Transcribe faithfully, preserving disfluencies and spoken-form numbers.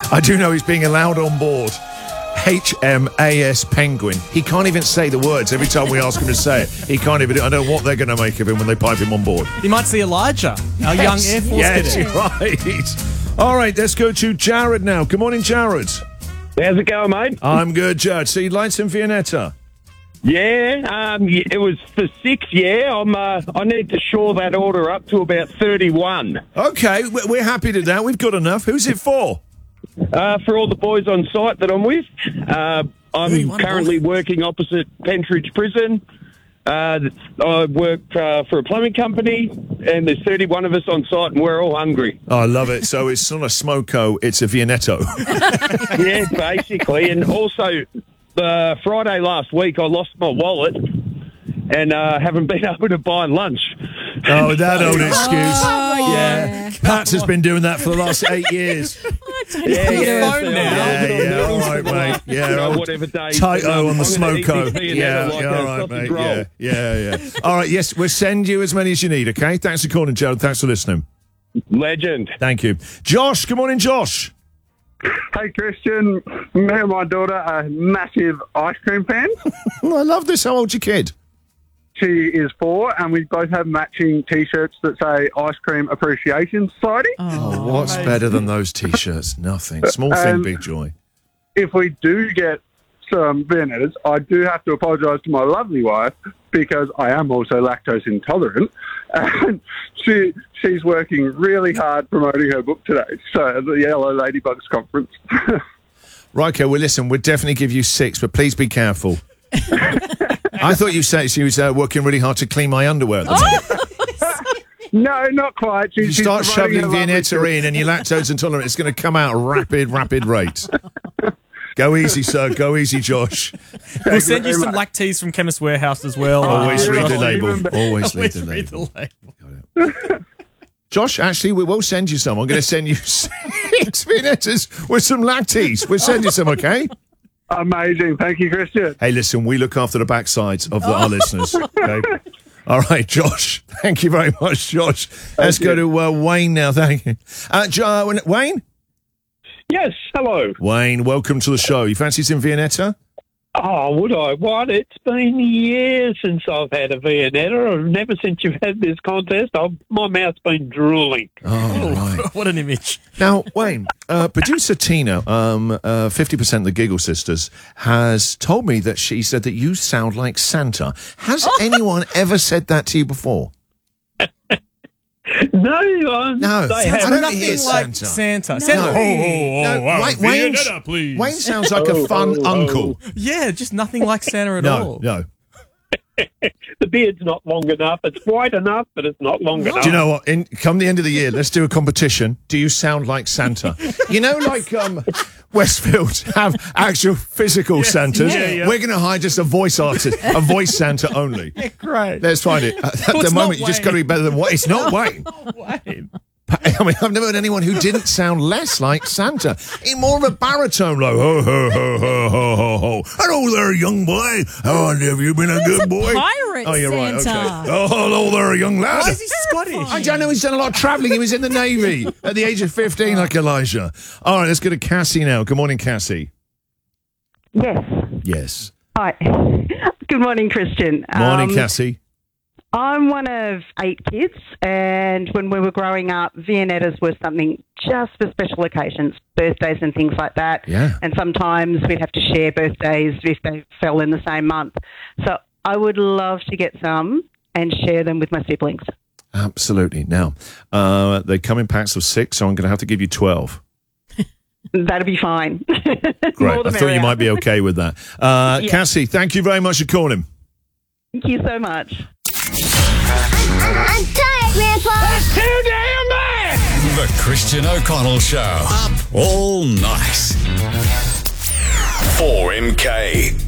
I do know he's being allowed on board H M A S Penguin. He can't even say the words every time we ask him to say it. He can't even. I don't know what they're going to make of him when they pipe him on board. You might see Elijah, our yes, young Air Force yes, cadet. right. All right, let's go to Jared now. Good morning, Jared. How's it going, mate? I'm good, Jared. So you'd like some Viennetta? Yeah, um, it was for six, yeah. I'm, uh, I need to shore that order up to about thirty-one. Okay, we're happy to that. We've got enough. Who's it for? Uh, for all the boys on site that I'm with. Uh, I'm currently working opposite Pentridge Prison. Uh, I work uh, for a plumbing company, and there's thirty-one of us on site, and we're all hungry. Oh, I love it. So it's not a smoko, it's a Viennetto. Yeah, basically. And also, uh, Friday last week, I lost my wallet and uh, haven't been able to buy lunch. Oh, that old excuse. Oh, yeah. Pat has been doing that for the last eight years. Yeah, yeah, phone now. Yeah, yeah, all right, mate. Yeah, You know, old whatever day. Tighto on the I'm gonna eat smoko. this Viennetta Yeah, like yeah, a all right, sausage mate. roll. Yeah, yeah, yeah. All right, yes, we'll send you as many as you need, okay? Thanks for calling, Gerald. Thanks for listening. Legend. Thank you. Josh, good morning, Josh. Hey, Christian. Me and my daughter are massive ice cream fans. I love this. How old's your kid? She is four, and we both have matching T-shirts that say Ice Cream Appreciation Society. Oh, what's better than those T-shirts? Nothing. Small thing, Um, big joy. If we do get some Viennettas, I do have to apologise to my lovely wife because I am also lactose intolerant, and she she's working really hard promoting her book today. So at the Yellow Ladybugs conference. Right, okay, well, listen, we'll definitely give you six, but please be careful. I thought you said she was uh, working really hard to clean my underwear. At the moment. No, not quite. She, You she's start promoting shoving her lovely Viennetta book. in and you're lactose intolerant, it's going to come out rapid, rapid rate. Go easy, sir. Go easy, Josh. We'll send you some lactese from Chemist Warehouse as well. Always Uh, read the Josh. label. Always read Always the read label. the label. Josh, actually, we will send you some. I'm going to send you six Viennettas with some lactese. We'll send you some, okay? Amazing. Thank you, Christian. Hey, listen, we look after the backsides of the, our listeners. Okay? All right, Josh. Thank you very much, Josh. Let's go to uh, Wayne now. Thank you. Uh, Jo- uh, Wayne? Yes, hello. Wayne, welcome to the show. You fancy some Viennetta? Oh, would I? What? It's been years since I've had a Viennetta. Never since you've had this contest. I've, my mouth's been drooling. Oh, right. What an image. Now, Wayne, uh, producer Tina, um, uh, fifty percent of the Giggle Sisters, has told me that she said that you sound like Santa. Has anyone ever said that to you before? No, um, No, they I haven't. don't Nothing hear like Santa. Santa. Santa. No. Oh, oh, No, oh, wow. Wayne- Wayne's- Viennetta, please. Wayne sounds like a fun Oh, oh, uncle. Yeah, just nothing like Santa at No, all. no. The beard's not long enough. It's white enough, but it's not long enough. Do you know what? In, come the end of the year, let's do a competition. Do you sound like Santa? You know, like um, Westfield have actual physical Santas. yeah, yeah. We're going to hire just a voice artist, a voice Santa only. Great. Let's find it. At Well, the it's moment, not you just got to be better than what? It's not Wayne. Wayne. I mean, I've never heard anyone who didn't sound less like Santa. In more of a baritone, like, ho, ho, ho, ho, ho, ho, ho. Hello there, young boy. How have you been a That's good a boy? pirate Oh, you're right, Santa. okay. Oh, hello there, young lad. Why is he Scottish? I don't know, he's done a lot of travelling. He was in the Navy at the age of fifteen, like Elijah. All right, let's go to Cassie now. Good morning, Cassie. Yes. Yes. Hi. Good morning, Christian. Morning, Um, Cassie. I'm one of eight kids, and when we were growing up, Viennettas were something just for special occasions, birthdays and things like that. Yeah. And sometimes we'd have to share birthdays if they fell in the same month. So I would love to get some and share them with my siblings. Absolutely. Now, uh, they come in packs of six, so I'm going to have to give you twelve. That'd be fine. Great. More I the thought you merrier. might be okay with that. Uh, Yeah. Cassie, thank you very much for calling. Thank you so much. I'm tired, Grandpa. Too damn bad! The Christian O'Connell Show. Up all night. four M K.